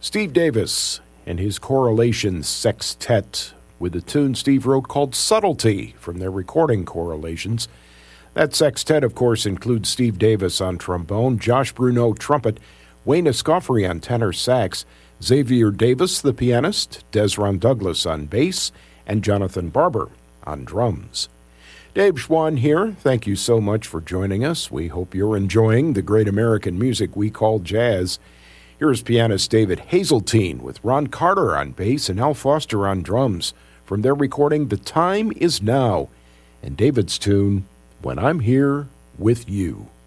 Steve Davis and his Correlations Sextet with a tune Steve wrote called Subtlety from their recording Correlations. That sextet, of course, includes Steve Davis on trombone, Josh Bruneau trumpet, Wayne Escoffery on tenor sax, Xavier Davis, the pianist, Desron Douglas on bass, and Jonathan Barber on drums. Dave Schwann here. Thank you so much for joining us. We hope you're enjoying the great American music we call jazz. Here's pianist David Hazeltine with Ron Carter on bass and Al Foster on drums from their recording The Time Is Now, and David's tune, When I'm Here With You.